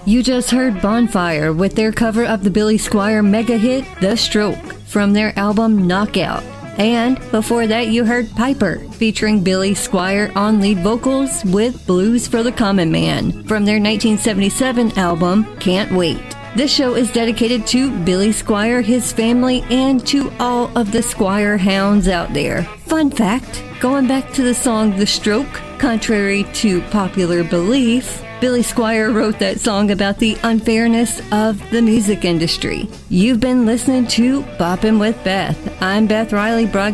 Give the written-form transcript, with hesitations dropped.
You just heard Bonfire with their cover of the Billy Squier mega hit, The Stroke, from their album Knockout. And before that, you heard Piper, featuring Billy Squier on lead vocals with Blues for the Common Man, from their 1977 album Can't Wait. This show is dedicated to Billy Squier, his family, and to all of the Squier hounds out there. Fun fact, going back to the song The Stroke, contrary to popular belief, Billy Squier wrote that song about the unfairness of the music industry. You've been listening to Boppin' with Beth. I'm Beth Riley, broadcasting